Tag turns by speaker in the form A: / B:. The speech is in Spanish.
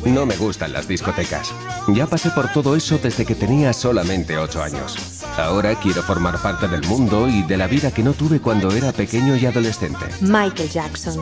A: No me gustan las discotecas. Ya pasé por todo eso desde que tenía solamente 8 años. Ahora quiero formar parte del mundo y de la vida que no tuve cuando era pequeño y adolescente.
B: Michael Jackson.